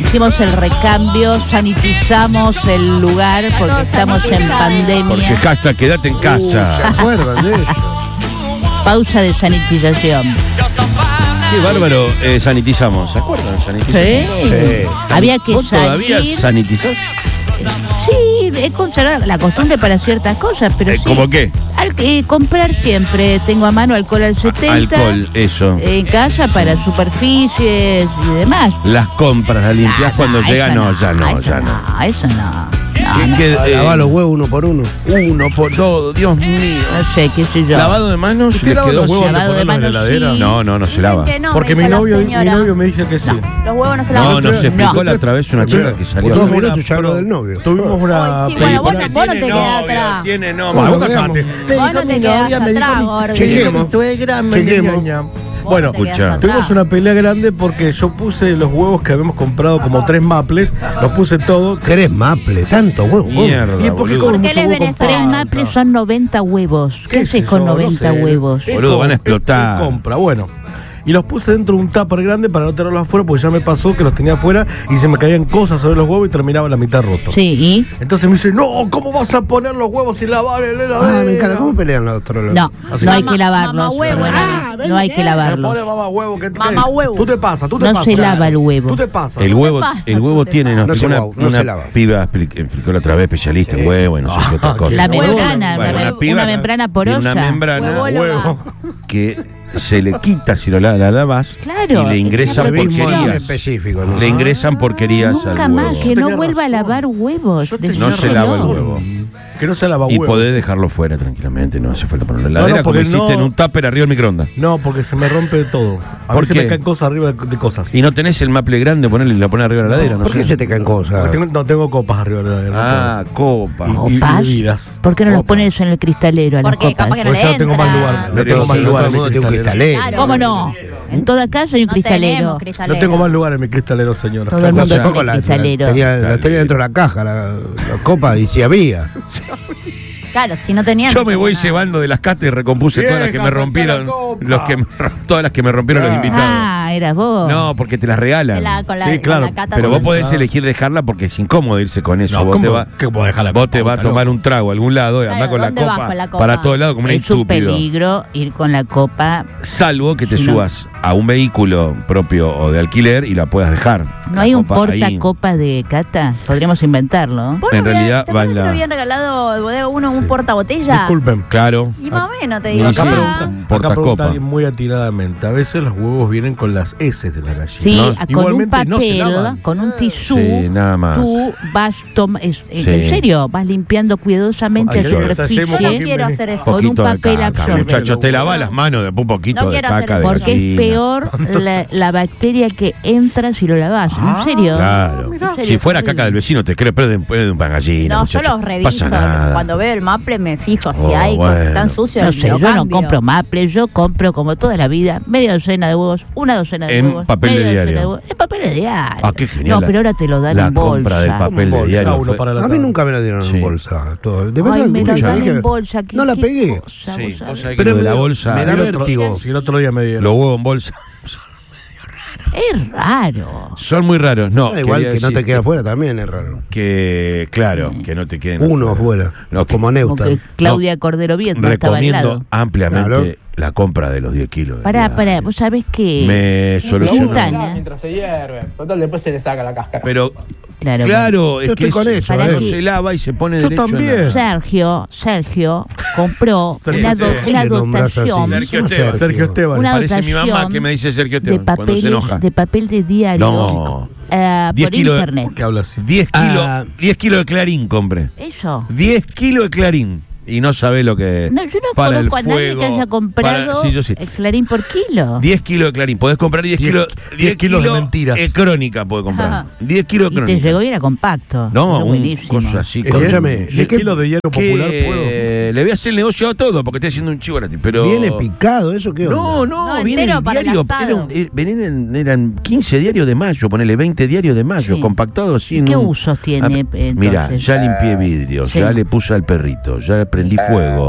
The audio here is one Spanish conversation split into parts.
hicimos el recambio, sanitizamos el lugar porque estamos en pandemia. Porque hashtag quédate en casa. ¿Se acuerdan de eso? Pausa de sanitización. Qué bárbaro, sanitizamos. ¿Se acuerdan? Sanitizamos. Sí. Había que ¿Vos todavía salir. sanitizás? Sí, he conservado la costumbre para ciertas cosas, pero sí. ¿Cómo qué? Comprar siempre. Tengo a mano alcohol al 70. Alcohol, eso. En casa para superficies y demás. Las compras, las limpias cuando llega, eso no, ya no, eso ya no. Eso no. Lavar los huevos uno por uno. Uno por todo, Dios mío. No sé, qué sé yo. ¿Lavado de manos? ¿Usted ¿Les lava quedó los huevos así? antes de Lavado de ponerlos en la manos, heladera? sí. No se lava. Que no, Porque me mi dice la señora. novio me dice que sí. Los huevos no se lavan. No, nos explicó No. la otra vez una chica que salió. Por 2 Tuvimos minutos ya una- habló del novio. Tuvimos una Ay, sí, bueno, película. vos no te quedás atrás. Tiene Bueno, nombre. vos callate. Vos no te quedás atrás, gordo. Chequemos. Chequemos. Bueno, Vos no te quedás escuchá. atrás. tuvimos una pelea grande porque yo puse los huevos que habíamos comprado como 3 maples, los puse todos. 3 maples, tanto huevo. Mierda, ¿Y por qué boludo. come Porque mucho él es huevo con venezolano. 3 maples son 90 huevos. ¿Qué es haces eso? con No 90 sé. huevos? Boludo, van a explotar. ¿Qué compra? Bueno. Y los puse dentro de un tupper grande para no tenerlos afuera, porque ya me pasó que los tenía afuera y se me caían cosas sobre los huevos y terminaba la mitad roto. Sí, ¿y? Entonces me dice, no, ¿cómo vas a poner los huevos sin lavar el heladero? Ah, me encanta. ¿Cómo pelean los otros? No, Así no que- hay que lavarlos. Mamá huevo, No hay que Me lavarlos. pone mamá huevo. Mamá huevo. Tú te pasas, tú te No pasas. se lava el huevo. Tú te pasas. El huevo, pasa? el huevo tiene, nos No se explicó lava, no se una lava. piba explicó la otra vez, especialista en huevo y no sé qué otra cosa. La Huevo. membrana, Bueno, una piba membrana tiene porosa. una membrana Huevóloga. que se le quita si la lavas Claro, y le ingresan es una Mismo porquerías. específico. ¿no? Le ingresan porquerías Nunca al más huevo. que no Tenés vuelva a razón. lavar huevos. Yo tenía No se lava el razón. huevo. Que no se lava Y huevo. podés dejarlo fuera tranquilamente, no hace falta ponerlo en la No, heladera no, como porque hiciste no- en un tupper arriba del microondas. No, porque se me rompe todo. A ¿Por veces qué? me caen cosas arriba de cosas. Y no tenés el maple grande, ponerle la pones arriba de la heladera, no ¿Por qué sé. se te caen cosas? Porque no tengo copas arriba de la heladera. Ah, copa. Y ¿Copas? bebidas. ¿Por qué no los Copas. pones en el cristalero a las Porque copas? capaz que no Pues le ya tengo más lugar. entra. No Pero tengo más sí, lugar todo en el mundo mi tiene un cristalero. cristalero. ¿Cómo no? En toda casa hay un No cristalero. tenemos No cristalero. tengo más lugar en mi cristalero, señora. Todo el mundo cosa- tiene Tampoco la cristalero. tenía dentro de la caja, la copa, y si había. Claro, si no tenían. Yo me voy nada. llevando de las castas y recompuse todas las que me Vieja, rompieron. saca la copa. Todas las que me rompieron los Ah. invitados. Ah, eras vos. No, porque te las regalan. Con la, Sí, con claro, la cata Pero vos también. podés elegir dejarla porque es incómodo irse con eso. No, vos ¿cómo? te vas ¿Qué puedo dejar la vos copa? te vas a Está tomar loco. un trago a algún lado y Claro, andás con la ¿dónde copa, vas con la copa? para todos lados como un Es un estúpido. peligro ir con la copa. Salvo que te Sí, no. subas a un vehículo propio o de alquiler y la puedas dejar. ¿No La hay un copa ahí. portacopa de cata? Podríamos inventarlo. ¿Vos En no realidad ¿te va acuerdas en que la- le habían regalado de bodega uno un Sí. portabotella? Disculpen. Claro. Y más o menos te Y digo. sí, Acá ya. pregunta, portacopa. acá pregunta alguien muy atinadamente. A veces los huevos vienen con las heces de la gallina. Sí, No, con un igualmente no se papel, lavan. con un tisú, Sí, nada más. tú vas en Sí. serio, vas limpiando cuidadosamente Ay, la yo no superficie ensayemos Yo con no quiero hacer eso. con un Poquito de papel caca, absorbente. muchachos, te lavas las manos de un poquito No de quiero hacer caca de eso. Porque es gallina. peor la bacteria que entra si lo lavas. ¿En serio? Claro. ¿En serio? Si fuera caca del vecino, te creo, pero de un pan gallina. No, muchacho. yo los reviso. Pasa nada. Cuando veo el maple me fijo si Oh, hay cosas bueno. tan sucias. No sé, lo yo no cambio. compro maple, yo compro como toda la vida, media docena de huevos, una docena de En huevos. papel de media docena diario. huevos. En papel de diario. Ah, qué genial. No, pero ahora te lo dan la en bolsa. compra del papel de Bolsa, diario. uno fue- para la A mí nunca me la dieron Sí. en bolsa. Todo. De Ay, verdad, me escucha, lo dan dije, en bolsa. no la pegué. Sí, vos sabés que Pero lo de me la da- bolsa. me da El otro- vértigo. Si el otro día me dieron. Los huevos en bolsa Es raro. son muy raros. No, Igual quería que no te decir queda afuera también es raro. Que, claro, que no te queden Uno afuera. No, que como Como Neusta. que Claudia Cordero Viedma estaba al recomiendo lado. ampliamente Claro. la compra de los 10 kilos. de Pará, diario. vos sabés que... Me solucionó. Ventana. Mientras se hierve. Total, después se le saca la cáscara. Pero, Claro. claro, es Yo que estoy con eso, Para no que- se lava y se pone Yo derecho en la- también. Sergio compró Sergio una, Esteban. una ¿Qué le nombrás así? dotación Sergio ¿Cómo Esteban. Sergio Esteban. Una Parece mi mamá dotación que me dice Sergio de Esteban cuando se enoja. de papel de diario No. 10 por kilos de- internet. ¿Por qué habla así? 10 kilos, Ah. 10 kilos de Clarín compré. Eso. 10 kilos de Clarín. Y no sabe lo que No, yo no para el conozco a nadie fuego, que haya comprado sí, yo sí. el Clarín por kilo. 10 kilos de Clarín. Podés comprar 10 kilos. 10 kilos de mentiras. Crónica podés comprar. 10 kilos de Y te Crónica. llegó y era compacto. No, Era un buenísimo. cosa así. Escúchame, 10 kilos de hierro popular puedo. Le voy a hacer el negocio a todo porque estoy haciendo un chivo gratis. Pero Viene picado, ¿eso qué onda? No, No, viene entero el para el diario. asado. Eran 15 diarios de mayo, ponele 20 diarios de mayo, Sí. compactados así. en ¿Qué un- usos tiene, entonces? Mira, ya limpié vidrios, Sí. ya le puse al perrito, ya prendí fuego,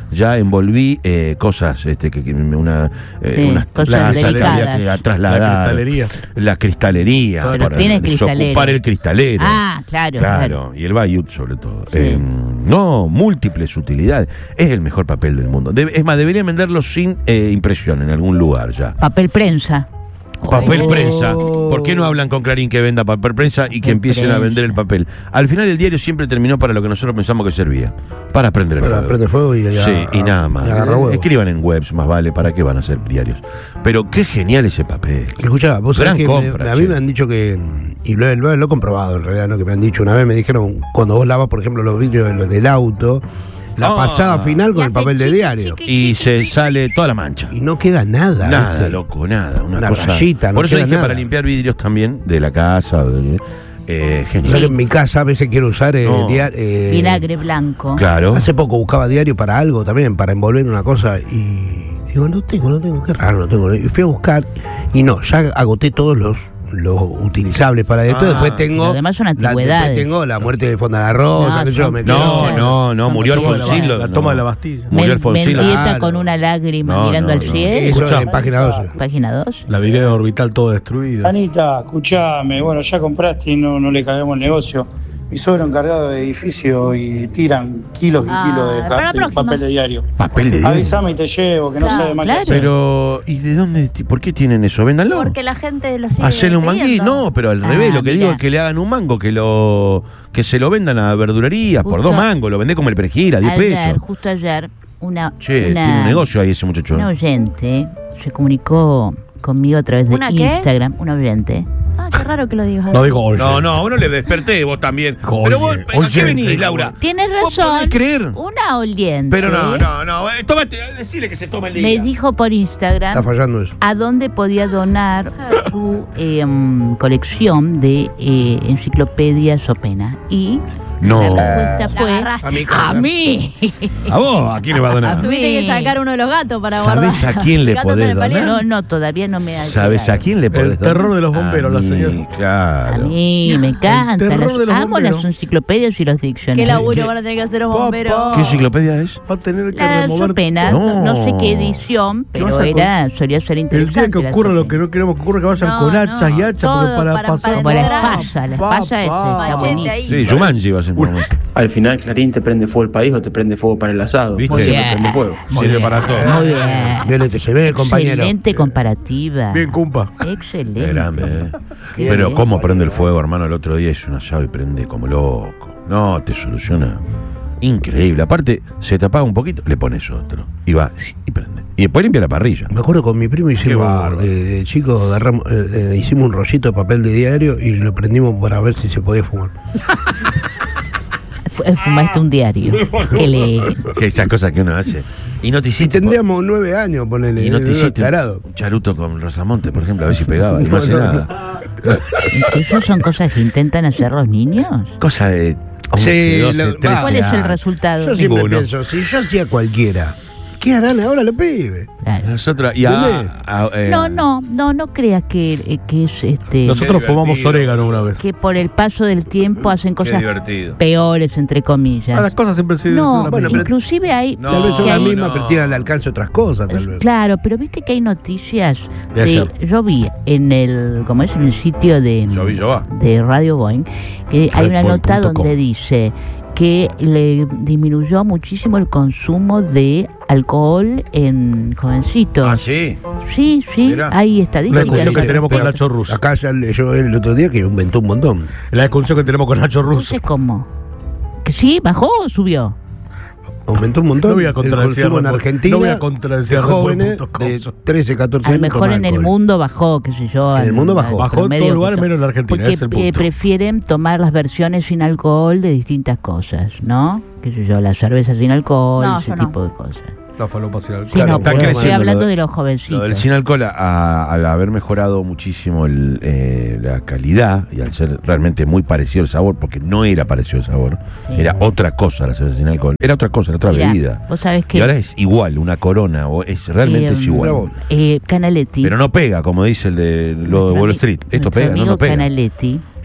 ya envolví cosas, unas cosas plazas que delicadas. había que trasladar. La cristalería. La cristalería. Pero para tiene desocupar cristalero. el cristalero. Ah, claro. Y el bayut sobre todo. Sí. No, múltiples utilidades. Es el mejor papel del mundo. Es más, deberían venderlo sin impresión en algún lugar ya. Papel prensa. Papel Oh. prensa. ¿Por qué no hablan con Clarín que venda papel prensa y que Papel empiecen a prensa. vender el papel? Al final el diario siempre terminó para lo que nosotros pensamos que servía. Para prender el Para fuego. prender fuego y Sí, y nada más. y agarra huevo. Escriban en webs, más vale, ¿para qué van a hacer diarios? Pero qué genial ese papel. Escuchá, vos sabés Gran que compra, a mí che. me han dicho que, y lo he comprobado en realidad, ¿no? Que me han dicho una vez, me dijeron, cuando vos lavas, por ejemplo, los vidrios del auto, la pasada final con Y el hace papel de chiqui, diario. chiqui. Y se sale toda la mancha. Y no queda nada. Nada, ¿viste? loco, nada. Una cosa. rayita, no Por eso queda dije nada. para limpiar vidrios también de la casa. O sea que Genial. en mi casa a veces quiero usar No. Vinagre blanco. Claro. Hace poco buscaba diario para algo también, para envolver una cosa y digo, no tengo, qué raro, no tengo. Y fui a buscar y no, ya agoté todos los utilizables para esto. Ah, después tengo los demás son después antigüedades. tengo la muerte de Fonda la Rosa, No, que yo son- me quedo. No, murió Alfonsín. La toma de la Bastilla. Murió Alfonsín. Mendieta Claro. con una lágrima No, mirando no, al no. cielo. Eso Escuchá. en página 12. Página 2. La vidriera orbital todo destruida. Anita, escuchame, bueno, ya compraste y no le cagamos el negocio. Mi suegro encargado de edificio y tiran kilos y kilos de, para la de próxima. papel de diario. Papel de diario. Avísame y te llevo, que no Claro, sabe más claro. qué hacer. Pero, ¿y de dónde? ¿Por qué tienen eso? Véndanlo. Porque la gente lo sigue Hacerle un manguí. pidiendo. No, pero al Ah, revés. Lo que mira. digo es que le hagan un mango, que se lo vendan a verdulerías por Justo- 2 mangos. Lo vendés como el perejil a 10 pesos. Justo ayer, una Che, tiene un negocio ahí ese muchacho. una oyente se comunicó conmigo a través de ¿Una qué? Instagram. Una oyente. Ah, qué raro que lo digas. No digo oye. No, uno le desperté vos también. Oye, Pero vos, ¿a qué oyente, venís, Laura? Tienes ¿Vos razón. podés creer? Una oyente Pero no. Tómate, decile que se tome el día. me dijo por Está Instagram fallando eso. a dónde podía donar su colección de enciclopedias o pena. Y No. la respuesta La fue agarraste. A mi casa. a mí. ¿A vos? ¿A quién le va a donar? Tuviste que sacar uno de los gatos para guardar. ¿Sabés a quién le El gato podés está en el donar? palillo. No, todavía no me ha ¿Sabes a llegado. quién le podés El terror donar? de los bomberos, A la mí, señora. Claro. A mí me encanta. terror de los Amo bomberos. las enciclopedias y los Qué diccionarios. laburo van a tener que hacer los Papá. bomberos. ¿Qué enciclopedia es? Va a tener que La remover. Sopena, no sé qué edición, ¿Qué vas pero a solía ser El interesante. día que la ocurra lo Sopena. que no queremos que ocurra, que vayan No, con hachas no, y hachas, todo porque para para pasar. Como la entrar. espasa está Papá. Machete buenísimo. ahí. Sí, Jumanji va a ser un momento. Al final Clarín te prende fuego el país o te prende fuego para el asado. ¿Viste? O siempre Bien. prende fuego. Sirve para todo. Muy bien. Violete, se ve, compañero. Excelente comparativa. Bien, cumpa. Excelente. Qué grande, Qué Pero bien. cómo prende el fuego, hermano. El otro día hizo una llave y prende como loco. No, te soluciona. Increíble. Aparte, se te apaga un poquito, le pones otro. Y va, y prende. Y después limpia la parrilla. Me acuerdo con mi primo hicimos, bárbaro. de chico, agarramos, hicimos un rollito de papel de diario y lo prendimos para ver si se podía fumar. Fumaste un diario. Que le... Que esas cosas que uno hace. Y no te Y hiciste. tendríamos 9 años, ponele. Y no te era hiciste tarado. un charuto con Rosamonte, por ejemplo, a ver si pegaba. Y no, No, hace no, nada. ¿Eso son cosas que intentan hacer los niños? Cosa de 11, Sí, 12, lo- 13 ¿Cuál es el años. resultado? Yo siempre Ninguno. pienso, si yo hacía cualquiera, ¿qué harán ahora los pibes? Claro. Nosotros, ¿Entendés? No creas que es Nosotros Qué fumamos divertido. orégano una vez. que por el paso del tiempo hacen Qué cosas divertido. peores, entre comillas. Las cosas siempre se No, se- Bueno, pero- inclusive hay... No, Tal vez son que las hay- mismas, pero tienen al alcance otras cosas, tal vez. Claro, pero viste que hay noticias De ayer. yo vi en el, como es en el sitio de Yo va. de Radio Boeing, que hay una nota Redboeing.com. donde dice que le disminuyó muchísimo el consumo de alcohol en jovencitos. Ah, sí. Sí, Mirá. hay La estadísticas. discusión que Pero- tenemos con pero- Nacho Russo. Acá ya yo el otro día que aumentó un montón. La discusión que tenemos con Nacho Russo. Entonces, ¿cómo? ¿Que sí? ¿Bajó o subió? Aumentó un montón No voy a el contradecir consumo en Redboeing. Argentina. No voy a contradecir de jóvenes Redboeing.com. de 13, 14 A lo años. mejor toma en el alcohol. mundo bajó, qué sé yo. En el mundo bajó. Bajó en todo lugar menos en la Argentina, Porque ese es el punto. prefieren tomar las versiones sin alcohol de distintas cosas, ¿no? Qué sé yo, la cerveza sin alcohol, No, ese yo no. tipo de cosas. La falopa sin alcohol. Sí, Claro, no, está pero estoy creciendo hablando lo de los Lo del jovencitos. sin alcohol, al haber mejorado muchísimo la calidad y al ser realmente muy parecido el sabor, porque no era parecido el sabor, Sí. era otra cosa la cerveza sin alcohol, era otra cosa, era otra Mirá, bebida. vos sabés que Y ahora es igual, una Corona, o realmente es igual. Canaletti, Pero no pega, como dice el de lo de nuestro Wall ami- Street. Esto nuestro pega, no, amigo no pega. Canaletti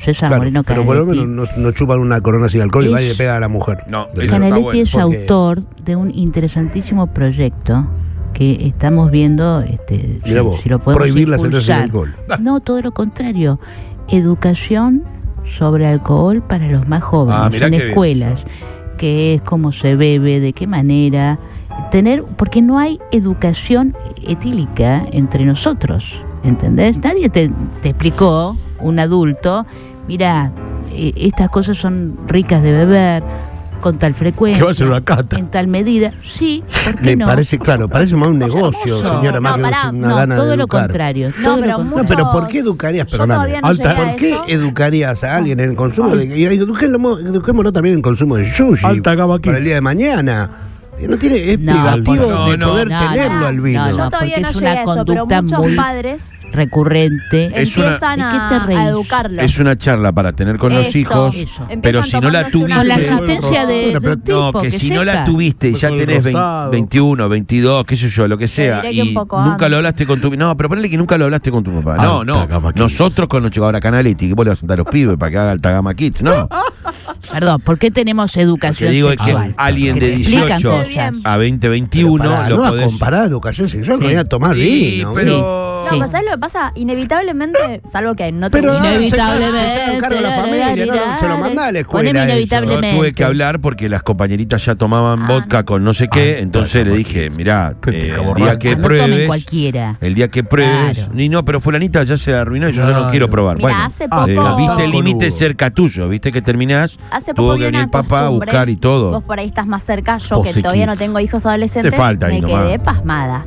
César Claro, Moreno pero por lo Canaletti. menos no chupan una corona sin alcohol y Es- va y le pega a la mujer. No, Del- eso está Canaletti bueno. es porque- autor de un interesantísimo proyecto que estamos viendo Mirá vos, si lo podemos prohibir la cerveza sin impulsar. alcohol. No, todo lo contrario. Educación sobre alcohol para los más jóvenes mirá en qué bien escuelas. Qué es, cómo se bebe, de qué manera. Porque no hay educación etílica entre nosotros. ¿Entendés? Nadie te explicó, un adulto, mira, estas cosas son ricas de beber con tal frecuencia. Que va a ser una cata. En tal medida. Sí, ¿por qué Me no? parece, claro, parece más un negocio, No, señora, más que pará, una No, gana todo de lo educar. contrario. No, todo lo pero contrario. No, pero ¿por qué educarías? Yo Perdóname. todavía no llegué a ¿Por qué eso. educarías a alguien en el consumo de... Y eduquémoslo también en el consumo de sushi. Alta gama para el kids. día de mañana. No tiene, es No, privativo no, de no, poder no, tenerlo no, al vino. no, Yo no. todavía porque no es llegué una a eso, pero conducta muchos muy padres recurrente. Es una- empiezan ¿De qué te a reís? educarlos. Es una charla para tener con los Eso. hijos, Eso. pero Empiezan si no la tomándose una Con la tuviste... birra. asistencia de Bueno, pero un tipo No, que si no sepa. la tuviste y ya Con el tenés rosado. 21, 22, qué sé yo, lo que sea, diré que un y poco nunca antes. lo hablaste con tu... No, pero ponele que nunca lo hablaste con tu papá. No, Alta no. gama kids. Nosotros con los chicos ahora Canaletti, que vos le vas a sentar a los pibes para que haga alta gama kids. No. Perdón, ¿por qué tenemos Lo educación que digo es que sexual? alguien Que de te explican 18 cosas. Bien. a 20, 21 Pará, lo no podés... a comparar educación sexual con Sí. ir a tomar Sí, vino. pero... No, Sí. pero ¿sabes lo que pasa? Inevitablemente, salvo que no te Pero guste. Inevitablemente, se encarga la familia, no se lo manda a la escuela. Poneme eso. Yo inevitablemente. tuve que hablar porque las compañeritas ya tomaban vodka con no sé qué, entonces le dije, mirá, el día que No tomen pruebes, cualquiera. el día que pruebes, Claro. y no, pero fulanita ya se arruinó y yo ya no Claro. quiero probar. Mira, Bueno, hace poco- viste el Tan límite boludo. cerca tuyo, viste que terminás, Hace tuvo poco que vi venir una el papá a costumbre, buscar y todo. Vos por ahí estás más cerca, yo que Pose todavía no kids. tengo hijos adolescentes, Te falta ahí me nomás. quedé pasmada.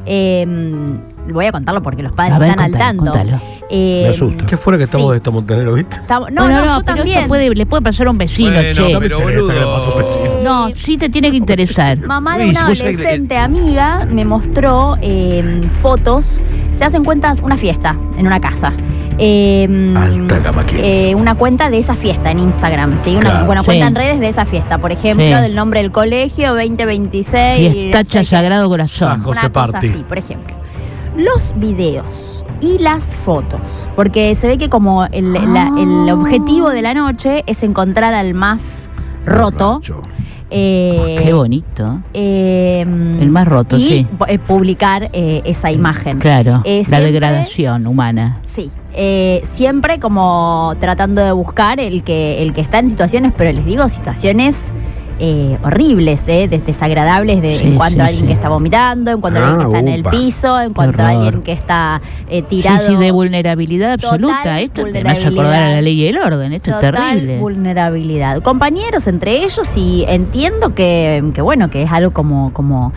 Voy a contarlo porque los padres A ver, están al contalo, tanto. contalo. Me asusta. ¿Qué fuera que estamos Sí. de esto, Montenegro, viste? No, Bueno, yo pero también. esto le puede pasar a un vecino, Bueno, che. pero me interesa que le pasó a un vecino. No, sí te tiene que interesar. Mamá de Luis, una vos sabés que- adolescente amiga me mostró fotos. Se hacen cuentas, una fiesta en una casa. Alta gama kids. Una cuenta de esa fiesta en Instagram, ¿sí? Una Claro. buena Sí. cuenta en redes de esa fiesta. Por ejemplo, Sí. del nombre del colegio, 2026. Fiestacha no sé qué. Sagrado Corazón. Saco. Una José cosa Party. así, por ejemplo. Los videos y las fotos, porque se ve que como el objetivo de la noche es encontrar al más roto. Qué bonito. El más roto, y sí. Publicar esa imagen. Claro, la Siempre- degradación humana. Sí. Siempre como tratando de buscar el que está en situaciones, pero les digo, situaciones horribles, desagradables Sí, en cuanto sí, a alguien sí. que está vomitando, en cuanto a alguien que está en el upa. piso, en cuanto a horror. alguien que está tirado. Sí, de vulnerabilidad absoluta. Total Esto te hace acordar a vulnerabilidad. la ley y el orden. Esto es Total terrible. vulnerabilidad. Compañeros entre ellos, y entiendo que bueno, que es algo como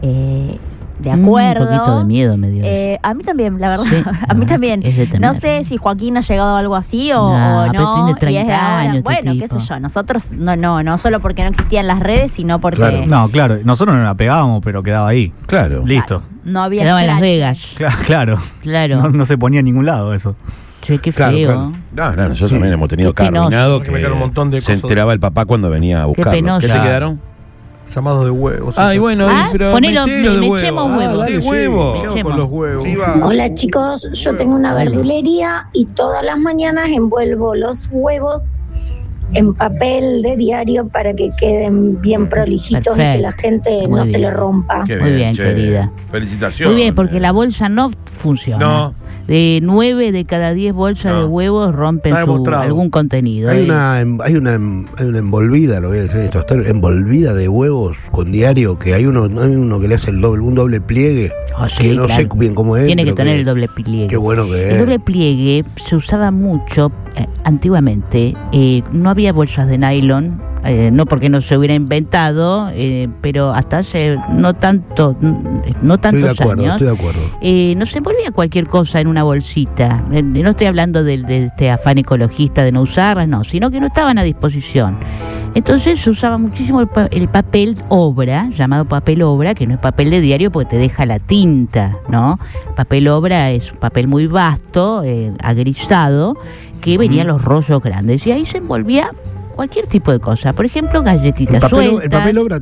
de acuerdo. Un poquito de miedo me dio. A mí también, la verdad. Sí, A mí no, también. es de temer. No sé si Joaquín ha llegado a algo así o No, no. pero tiene y es 30 de ahora. años este Bueno, qué tipo. sé yo. Nosotros no solo porque no existían las redes, sino porque Claro. No, claro, nosotros no la pegábamos, pero quedaba ahí. Claro. Listo. no había. Quedaba en Las scratch. Vegas. Claro. Claro. No se ponía en ningún lado eso. Che, qué Claro, feo. claro. No, nosotros Sí. también hemos tenido Qué penoso. carminado Hay que meter un montón de se cosas. enteraba el papá cuando venía a buscarlo. penoso. ¿Qué te Claro. quedaron? Llamados de huevos. Ay, bueno, Ah, pero ponelo, metelo de me huevo. echemos huevo. ¿Qué dale, sí. huevo? ¿Qué hago con los huevos? Hola chicos, yo tengo una Dale. verdulería y todas las mañanas envuelvo los huevos en papel de diario para que queden bien prolijitos y que la gente Muy no se bien. le rompa. Qué Muy bien, che. querida. Felicitaciones. Muy bien, porque la bolsa no funciona. No. De 9 de cada 10 bolsas No. de huevos rompen Está demostrado. algún contenido. Hay una envolvida, lo voy a decir en estos términos, envolvida de huevos con diario, que hay uno que le hace un doble pliegue, Ah, sí, que no claro. sé bien cómo es. Tiene que pero tener el doble pliegue. Qué bueno que El es. doble pliegue se usaba mucho antiguamente. No había bolsas de nylon, no porque no se hubiera inventado, pero hasta hace no tantos Estoy de acuerdo, años. estoy de acuerdo. No se envolvía cualquier cosa en una bolsita. No estoy hablando de este afán ecologista de no usarlas, no, sino que no estaban a disposición. Entonces se usaba muchísimo el papel obra, llamado papel obra, que no es papel de diario porque te deja la tinta, ¿no? Papel obra es un papel muy vasto, agrisado, que venían los rollos grandes y ahí se envolvía cualquier tipo de cosa. Por ejemplo, galletitas El sueltas. papel obra